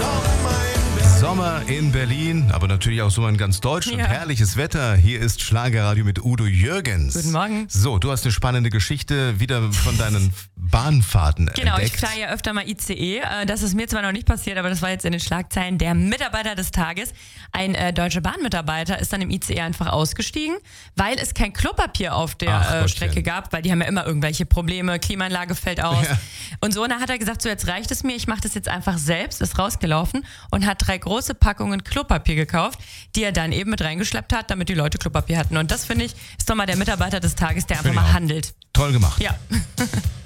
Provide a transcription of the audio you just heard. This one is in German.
Sommer in Berlin, aber natürlich auch Sommer in ganz Deutschland. Ja. Herrliches Wetter. Hier ist Schlagerradio mit Udo Jürgens. Guten Morgen. So, du hast eine spannende Geschichte wieder von deinen Bahnfahrten Genau, entdeckt. ich fahre ja öfter mal ICE. Das ist mir zwar noch nicht passiert, aber das war jetzt in den Schlagzeilen. Der Mitarbeiter des Tages, ein deutscher Bahnmitarbeiter, ist dann im ICE einfach ausgestiegen, weil es kein Klopapier auf der Strecke gab, weil die haben ja immer irgendwelche Probleme, Klimaanlage fällt aus. Ja. Und so, und dann hat er gesagt, so jetzt reicht es mir, ich mache das jetzt einfach selbst, ist rausgelaufen und hat 3 große Packungen Klopapier gekauft, die er dann eben mit reingeschleppt hat, damit die Leute Klopapier hatten. Und das, finde ich, ist doch mal der Mitarbeiter des Tages, der einfach mal handelt. Toll gemacht. Ja.